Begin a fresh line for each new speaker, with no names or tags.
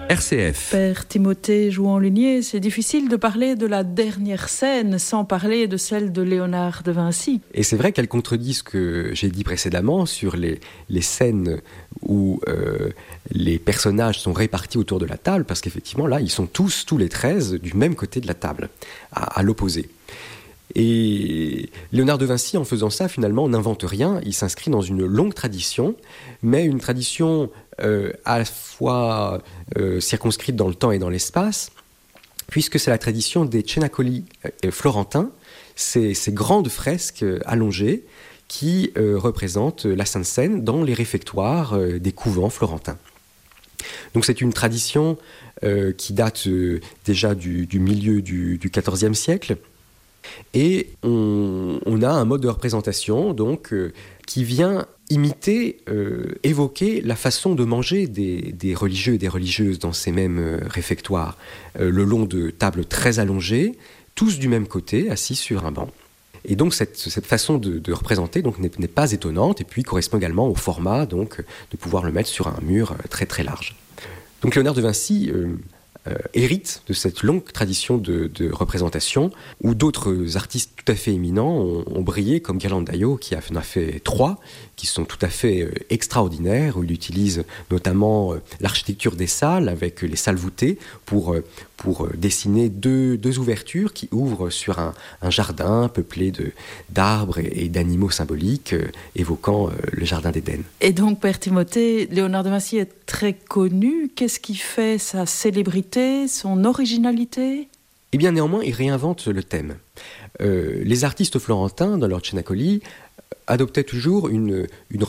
RCF.
Père Timothée Jouan-Lunier, c'est difficile de parler de la dernière scène sans parler de celle de Léonard de Vinci.
Et c'est vrai qu'elle contredit ce que j'ai dit précédemment sur les scènes où les personnages sont répartis autour de la table, parce qu'effectivement là, ils sont tous les 13, du même côté de la table, à l'opposé. Et Léonard de Vinci, en faisant ça, finalement, n'invente rien. Il s'inscrit dans une longue tradition, mais une tradition à la fois circonscrite dans le temps et dans l'espace, puisque c'est la tradition des cenacoli florentins, ces grandes fresques allongées qui représentent la Sainte Seine dans les réfectoires des couvents florentins. Donc c'est une tradition qui date déjà du milieu du XIVe siècle. Et on a un mode de représentation donc, qui vient imiter, évoquer la façon de manger des religieux et des religieuses dans ces mêmes réfectoires, le long de tables très allongées, tous du même côté, assis sur un banc. Et donc cette façon de représenter donc, n'est pas étonnante, et puis correspond également au format donc, de pouvoir le mettre sur un mur très très large. Donc Léonard de Vinci hérite de cette longue tradition de représentation où d'autres artistes tout à fait éminents ont brillé, comme Ghirlandaio qui en a fait 3 qui sont tout à fait extraordinaires, où il utilise notamment l'architecture des salles avec les salles voûtées pour dessiner deux ouvertures qui ouvrent sur un jardin peuplé d'arbres et d'animaux symboliques évoquant le jardin d'Éden.
Et donc, Père Timothée, Léonard de Vinci est très connu. Qu'est-ce qui fait sa célébrité, son originalité ?
Eh bien, néanmoins, il réinvente le thème. Les artistes florentins, dans leur cenacoli, adoptaient toujours une